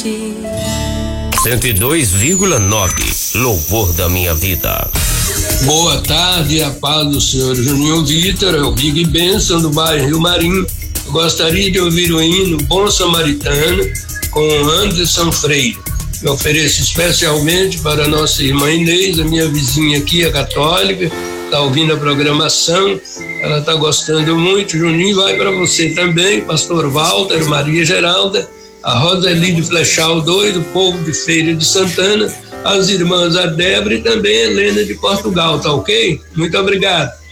102,9 Louvor da Minha Vida. Boa tarde, a paz do senhor Juninho Vitor, é o Big Benção do bairro Rio Marinho. Eu gostaria de ouvir o hino Bom Samaritano com Anderson Freire. Eu ofereço especialmente para a nossa irmã Inês, a minha vizinha aqui, a católica, está ouvindo a programação, ela está gostando muito. Juninho, vai para você também, pastor Walter, Maria Geralda, a Roseli de Flechal 2, o povo de Feira de Santana, as irmãs a Débora e também a Helena de Portugal, tá ok? Muito obrigado.